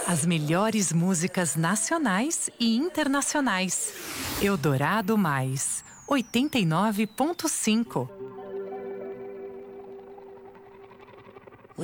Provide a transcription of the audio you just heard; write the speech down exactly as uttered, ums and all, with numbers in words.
As melhores músicas nacionais e internacionais. Eldorado Mais, oitenta e nove ponto cinco.